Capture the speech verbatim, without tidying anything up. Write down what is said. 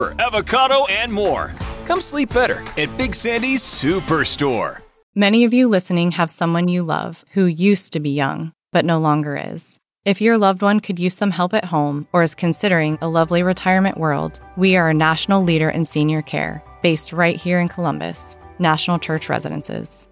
avocado, and more. Come sleep better at Big Sandy's Superstore. Many of you listening have someone you love who used to be young, but no longer is. If your loved one could use some help at home or is considering a lovely retirement world, we are a national leader in senior care, based right here in Columbus, National Church Residences.